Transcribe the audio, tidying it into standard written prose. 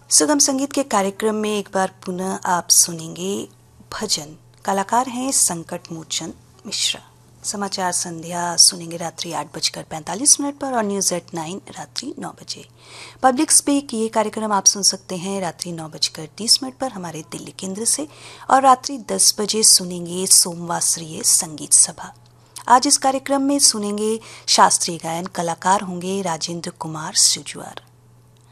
सुगम संगीत के कार्यक्रम में एक बार पुनः आप सुनेंगे भजन। कलाकार हैं संकट मोचन मिश्रा। समाचार संध्या सुनेंगे रात्रि 8:45 पर और न्यूज एट 9 रात्रि 9 बजे। पब्लिक स्पीक ये कार्यक्रम आप सुन सकते हैं रात्रि 9:30 पर हमारे दिल्ली केंद्र से और रात्रि 10 बजे सुनेंगे सोमवासरीय संगीत सभा। आज इस कार्यक्रम में सुनेंगे शास्त्रीय गायन। कलाकार होंगे राजेंद्र कुमार सुजुआर।